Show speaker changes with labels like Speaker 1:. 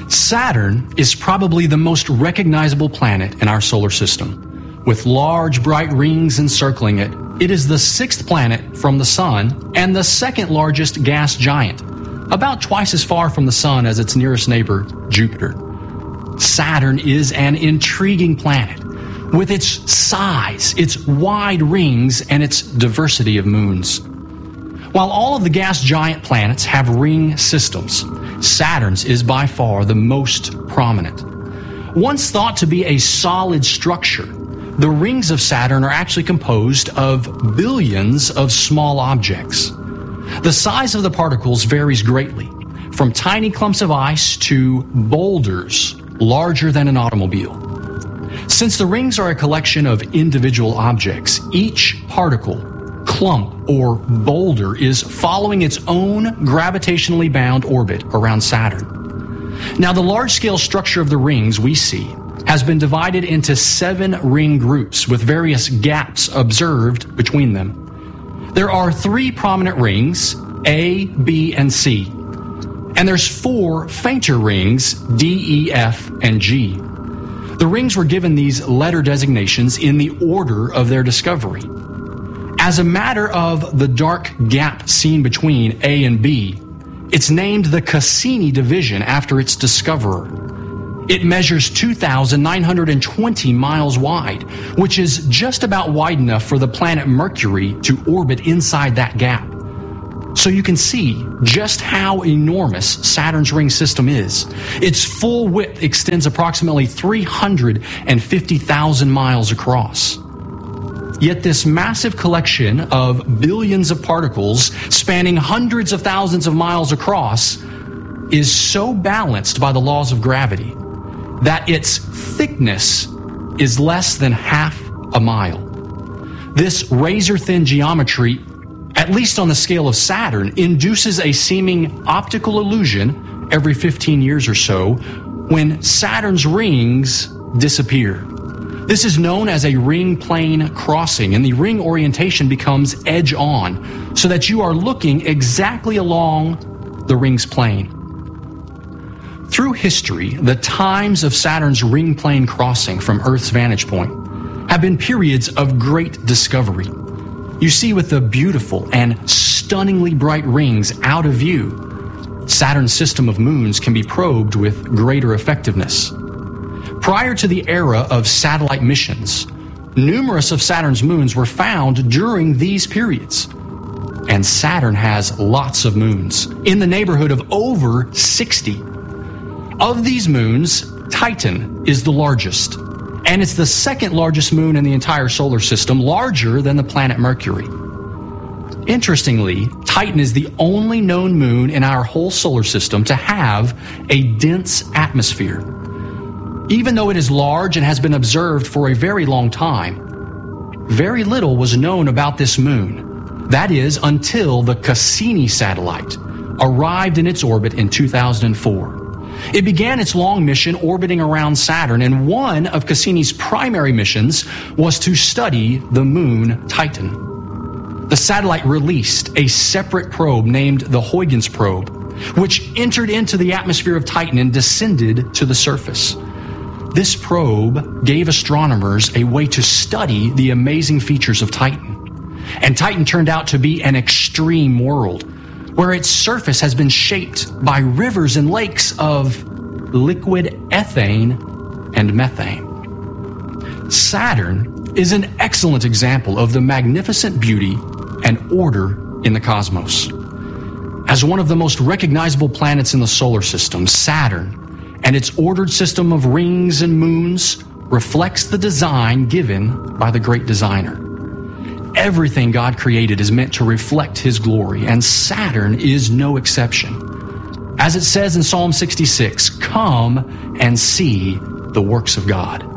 Speaker 1: Saturn is probably the most recognizable planet in our solar system. With large, bright rings encircling it, it is the sixth planet from the Sun and the second largest gas giant, about twice as far from the Sun as its nearest neighbor, Jupiter. Saturn is an intriguing planet with its size, its wide rings, and its diversity of moons. While all of the gas giant planets have ring systems, Saturn's is by far the most prominent. Once thought to be a solid structure, the rings of Saturn are actually composed of billions of small objects. The size of the particles varies greatly, from tiny clumps of ice to boulders larger than an automobile. Since the rings are a collection of individual objects, each particle, clump, or boulder is following its own gravitationally bound orbit around Saturn. Now, the large-scale structure of the rings we see has been divided into 7 ring groups with various gaps observed between them. There are 3 prominent rings, A, B, and C, and there's 4 fainter rings, D, E, F, and G. The rings were given these letter designations in the order of their discovery. As a matter of the dark gap seen between A and B, it's named the Cassini division after its discoverer. It measures 2,920 miles wide, which is just about wide enough for the planet Mercury to orbit inside that gap. So you can see just how enormous Saturn's ring system is. Its full width extends approximately 350,000 miles across. Yet this massive collection of billions of particles spanning hundreds of thousands of miles across is so balanced by the laws of gravity that its thickness is less than half a mile. This razor-thin geometry, at least on the scale of Saturn, induces a seeming optical illusion every 15 years or so when Saturn's rings disappear. This is known as a ring plane crossing, and the ring orientation becomes edge-on, so that you are looking exactly along the ring's plane. Through history, the times of Saturn's ring plane crossing from Earth's vantage point have been periods of great discovery. You see, with the beautiful and stunningly bright rings out of view, Saturn's system of moons can be probed with greater effectiveness. Prior to the era of satellite missions, numerous of Saturn's moons were found during these periods. And Saturn has lots of moons, in the neighborhood of over 60. Of these moons, Titan is the largest, and it's the second largest moon in the entire solar system, larger than the planet Mercury. Interestingly, Titan is the only known moon in our whole solar system to have a dense atmosphere. Even though it is large and has been observed for a very long time, very little was known about this moon. That is, until the Cassini satellite arrived in its orbit in 2004. It began its long mission orbiting around Saturn, and one of Cassini's primary missions was to study the moon Titan. The satellite released a separate probe named the Huygens probe, which entered into the atmosphere of Titan and descended to the surface. This probe gave astronomers a way to study the amazing features of Titan. And Titan turned out to be an extreme world, where its surface has been shaped by rivers and lakes of liquid ethane and methane. Saturn is an excellent example of the magnificent beauty and order in the cosmos. As one of the most recognizable planets in the solar system, Saturn and its ordered system of rings and moons reflects the design given by the great designer. Everything God created is meant to reflect His glory, and Saturn is no exception. As it says in Psalm 66, "Come and see the works of God."